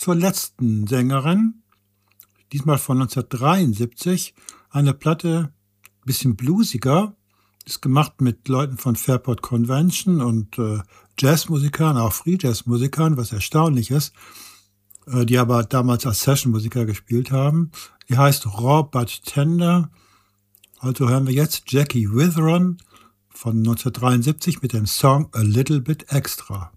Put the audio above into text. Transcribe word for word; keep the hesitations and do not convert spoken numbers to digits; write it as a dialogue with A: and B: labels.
A: zur letzten Sängerin, diesmal von neunzehnhundertdreiundsiebzig. Eine Platte, bisschen bluesiger, ist gemacht mit Leuten von Fairport Convention und äh, Jazzmusikern, auch Free Jazzmusikern, was erstaunlich ist, äh, die aber damals als Sessionmusiker gespielt haben. Die heißt Raw But Tender. Also hören wir jetzt Jackie Witheron von neunzehnhundertdreiundsiebzig mit dem Song A Little Bit Extra.